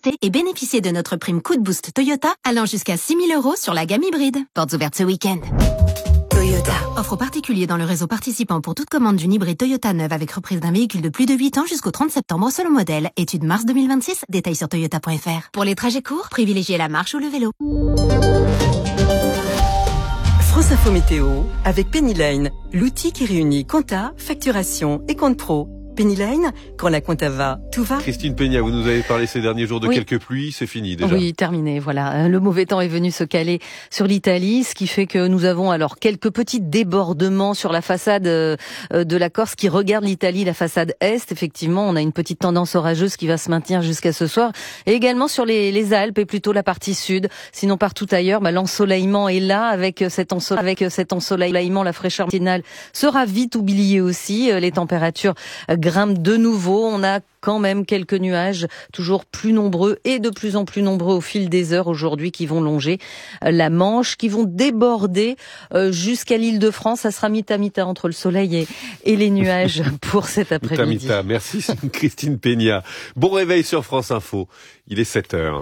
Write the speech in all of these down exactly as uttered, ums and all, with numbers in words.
tester et bénéficier de notre prime Coup de Boost Toyota allant jusqu'à six mille euros sur la gamme hybride. Portes ouvertes ce week-end. Toyota. Offre aux particuliers dans le réseau participant pour toute commande d'une hybride Toyota neuve avec reprise d'un véhicule de plus de huit ans jusqu'au trente septembre selon modèle. Étude mars deux mille vingt-six. Détails sur toyota point f r. Pour les trajets courts, privilégiez la marche ou le vélo. France Info Météo avec Pennyline, l'outil qui réunit compta, facturation et compte pro. Pennyline, quand la compta va, tout va. Christine Peña, vous nous avez parlé ces derniers jours de oui. quelques pluies, c'est fini déjà. Oui, terminé, voilà. Le mauvais temps est venu se caler sur l'Italie, ce qui fait que nous avons alors quelques petits débordements sur la façade de la Corse qui regarde l'Italie, la façade Est. Effectivement, on a une petite tendance orageuse qui va se maintenir jusqu'à ce soir. Et également sur les, les Alpes et plutôt la partie sud. Sinon, partout ailleurs, bah, l'ensoleillement est là. Avec cet, ensole... avec cet ensoleillement, la fraîcheur matinale sera vite oubliée aussi. Les températures grimpe de nouveau. On a quand même quelques nuages toujours plus nombreux et de plus en plus nombreux au fil des heures aujourd'hui qui vont longer la Manche, qui vont déborder jusqu'à l'Île-de-France. Ça sera mita-mita entre le soleil et, et les nuages pour cet après-midi. Mita-mita. Merci Christine Peña. Bon réveil sur France Info. Il est sept heures.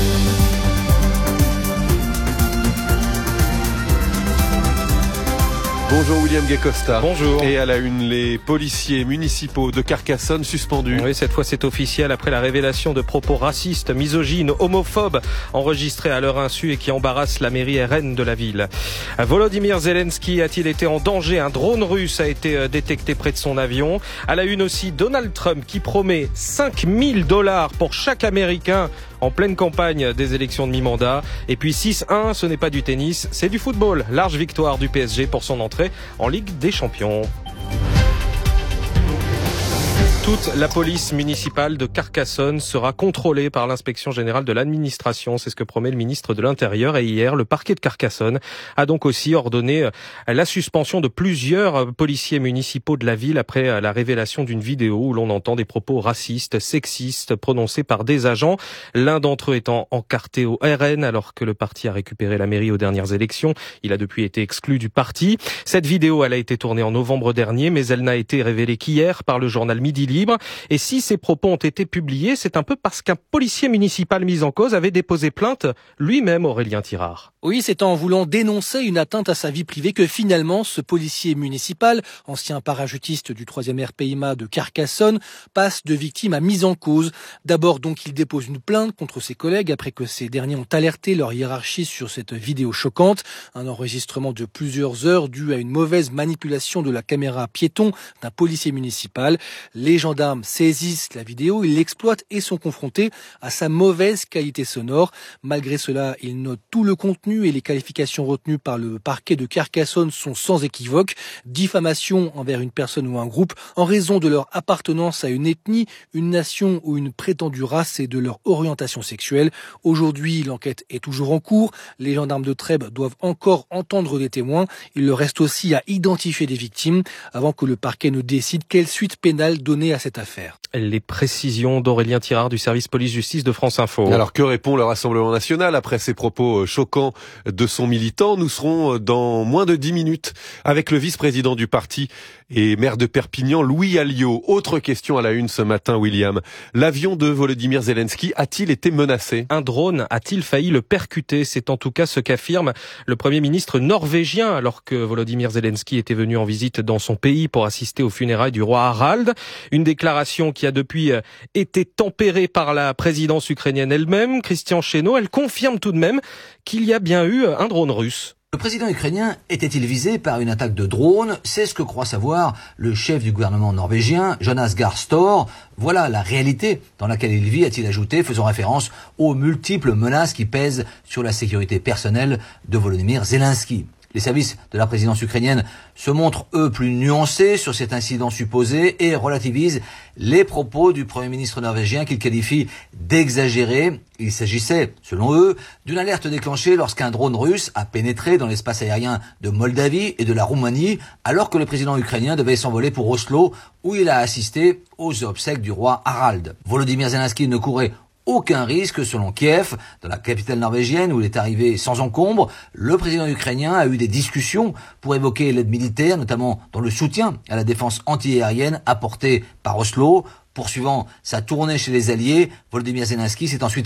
Bonjour William Gay-Costa. Bonjour. Et à la une, les policiers municipaux de Carcassonne suspendus. Oui, cette fois c'est officiel après la révélation de propos racistes, misogynes, homophobes enregistrés à leur insu et qui embarrassent la mairie R N de la ville. Volodymyr Zelensky a-t-il été en danger? Un drone russe a été détecté près de son avion. À la une aussi, Donald Trump qui promet cinq mille dollars pour chaque Américain en pleine campagne des élections de mi-mandat. Et puis six un, ce n'est pas du tennis, c'est du football. Large victoire du P S G pour son entrée en Ligue des Champions. Toute la police municipale de Carcassonne sera contrôlée par l'inspection générale de l'administration. C'est ce que promet le ministre de l'Intérieur. Et hier, le parquet de Carcassonne a donc aussi ordonné la suspension de plusieurs policiers municipaux de la ville après la révélation d'une vidéo où l'on entend des propos racistes, sexistes prononcés par des agents. L'un d'entre eux étant encarté au R N alors que le parti a récupéré la mairie aux dernières élections. Il a depuis été exclu du parti. Cette vidéo, elle a été tournée en novembre dernier, mais elle n'a été révélée qu'hier par le journal Midi Libre. Et si ces propos ont été publiés, c'est un peu parce qu'un policier municipal mis en cause avait déposé plainte lui-même, Aurélien Tirard. Oui, c'est en voulant dénoncer une atteinte à sa vie privée que finalement ce policier municipal, ancien parachutiste du troisième R P I M A de Carcassonne, passe de victime à mise en cause. D'abord donc il dépose une plainte contre ses collègues après que ces derniers ont alerté leur hiérarchie sur cette vidéo choquante. Un enregistrement de plusieurs heures dû à une mauvaise manipulation de la caméra piéton d'un policier municipal. Les gendarmes saisissent la vidéo, ils l'exploitent et sont confrontés à sa mauvaise qualité sonore. Malgré cela, ils notent tout le contenu et les qualifications retenues par le parquet de Carcassonne sont sans équivoque. Diffamation envers une personne ou un groupe en raison de leur appartenance à une ethnie, une nation ou une prétendue race et de leur orientation sexuelle. Aujourd'hui, l'enquête est toujours en cours. Les gendarmes de Trèbes doivent encore entendre des témoins. Il leur reste aussi à identifier des victimes avant que le parquet ne décide quelle suite pénale donner à cette affaire. Les précisions d'Aurélien Tirard du service police-justice de France Info. Alors que répond le Rassemblement national après ces propos choquants de son militant? Nous serons dans moins de dix minutes avec le vice-président du parti et maire de Perpignan, Louis Alliot. Autre question à la une ce matin, William. L'avion de Volodymyr Zelensky a-t-il été menacé? Un drone a-t-il failli le percuter? C'est en tout cas ce qu'affirme le Premier ministre norvégien alors que Volodymyr Zelensky était venu en visite dans son pays pour assister aux funérailles du roi Harald. Une déclaration qui a depuis été tempérée par la présidence ukrainienne elle-même. Christian Chesneau, elle confirme tout de même qu'il y a bien eu un drone russe. Le président ukrainien était-il visé par une attaque de drone? C'est ce que croit savoir le chef du gouvernement norvégien, Jonas Gahr Store. Voilà la réalité dans laquelle il vit, a-t-il ajouté, faisant référence aux multiples menaces qui pèsent sur la sécurité personnelle de Volodymyr Zelensky. Les services de la présidence ukrainienne se montrent, eux, plus nuancés sur cet incident supposé et relativisent les propos du Premier ministre norvégien qu'ils qualifient d'exagérés. Il s'agissait, selon eux, d'une alerte déclenchée lorsqu'un drone russe a pénétré dans l'espace aérien de Moldavie et de la Roumanie, alors que le président ukrainien devait s'envoler pour Oslo, où il a assisté aux obsèques du roi Harald. Volodymyr Zelensky ne courait aucun risque selon Kiev. Dans la capitale norvégienne où il est arrivé sans encombre, le président ukrainien a eu des discussions pour évoquer l'aide militaire, notamment dans le soutien à la défense antiaérienne apportée par Oslo. Poursuivant sa tournée chez les Alliés, Volodymyr Zelensky s'est ensuite